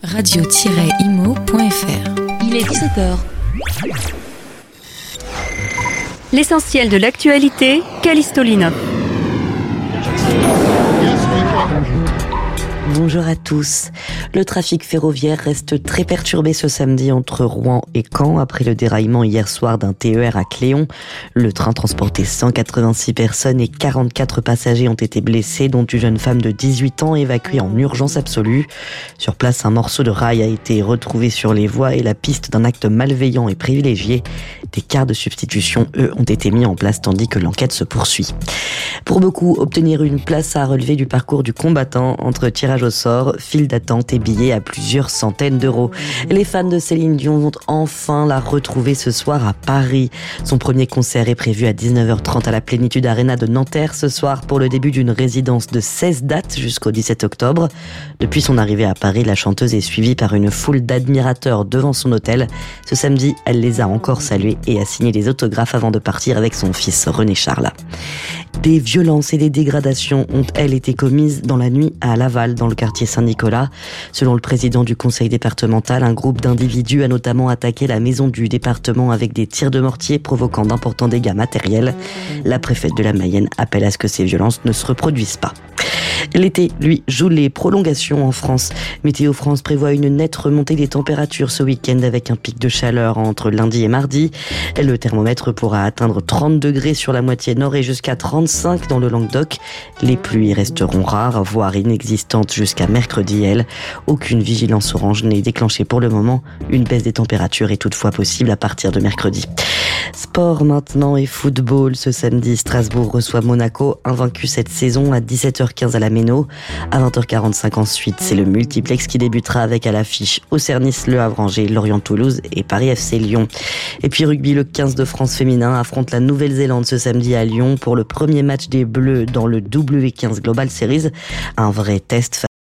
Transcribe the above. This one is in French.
radio-imo.fr. Il est 17h. L'essentiel de l'actualité, Callisto Linov. Bonjour à tous. Le trafic ferroviaire reste très perturbé ce samedi entre Rouen et Caen après le déraillement hier soir d'un TER à Cléon. Le train transportait 186 personnes et 44 passagers ont été blessés, dont une jeune femme de 18 ans évacuée en urgence absolue. Sur place, un morceau de rail a été retrouvé sur les voies et la piste d'un acte malveillant est privilégiée. Des cars de substitution, eux, ont été mis en place tandis que l'enquête se poursuit. Pour beaucoup, obtenir une place à relever du parcours du combattant entre tirage au sort, file d'attente et billets à plusieurs centaines d'euros. Les fans de Céline Dion vont enfin la retrouver ce soir à Paris. Son premier concert est prévu à 19h30 à la Plénitude Arena de Nanterre ce soir pour le début d'une résidence de 16 dates jusqu'au 17 octobre. Depuis son arrivée à Paris, la chanteuse est suivie par une foule d'admirateurs devant son hôtel. Ce samedi, elle les a encore salués et a signé des autographes avant de partir avec son fils René Charles. Des violences et des dégradations ont, elles, été commises dans la nuit à Laval, dans le quartier Saint-Nicolas. Selon le président du conseil départemental, un groupe d'individus a notamment attaqué la maison du département avec des tirs de mortier provoquant d'importants dégâts matériels. La préfète de la Mayenne appelle à ce que ces violences ne se reproduisent pas. L'été, lui, joue les prolongations en France. Météo France prévoit une nette remontée des températures ce week-end avec un pic de chaleur entre lundi et mardi. Le thermomètre pourra atteindre 30 degrés sur la moitié nord et jusqu'à 35 dans le Languedoc. Les pluies resteront rares, voire inexistantes jusqu'à mercredi. Aucune vigilance orange n'est déclenchée pour le moment. Une baisse des températures est toutefois possible à partir de mercredi. Sport maintenant et football. Ce samedi, Strasbourg reçoit Monaco, invaincu cette saison à 17h15 à la Méno. À 20h45 ensuite, c'est le multiplex qui débutera avec à l'affiche Auxerre-Nice, Le Havre-Angers, Lorient-Toulouse et Paris FC Lyon. Et puis rugby, le 15 de France féminin affronte la Nouvelle-Zélande ce samedi à Lyon pour le premier match des Bleus dans le W15 Global Series. Un vrai test